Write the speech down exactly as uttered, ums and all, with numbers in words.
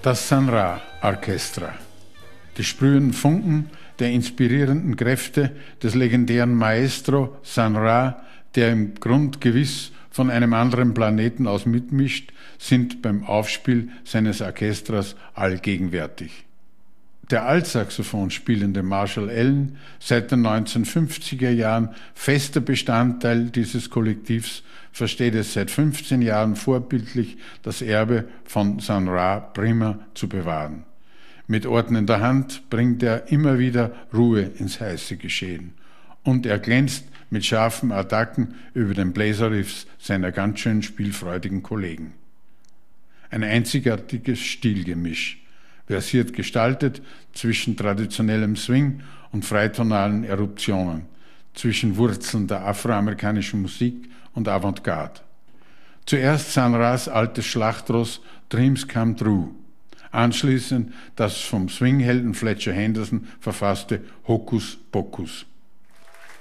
Das Sun Ra Orchestra. Die sprühenden Funken der inspirierenden Kräfte des legendären Maestro Sun Ra, der im Grund gewiss von einem anderen Planeten aus mitmischt, sind beim Aufspiel seines Orchestras allgegenwärtig. Der Altsaxophon spielende Marshall Allen, seit den neunzehnhundertfünfziger Jahren fester Bestandteil dieses Kollektivs, versteht es seit fünfzehn Jahren vorbildlich, das Erbe von Sun Ra prima zu bewahren. Mit Orden in der Hand bringt er immer wieder Ruhe ins heiße Geschehen. Und er glänzt mit scharfen Attacken über den Bläserriffs seiner ganz schön spielfreudigen Kollegen. Ein einzigartiges Stilgemisch, versiert gestaltet zwischen traditionellem Swing und freitonalen Eruptionen, zwischen Wurzeln der afroamerikanischen Musik und Avantgarde. Zuerst Sun Ras altes Schlachtross Dreams Come True, anschließend das vom Swinghelden Fletcher Henderson verfasste Hokus Pokus.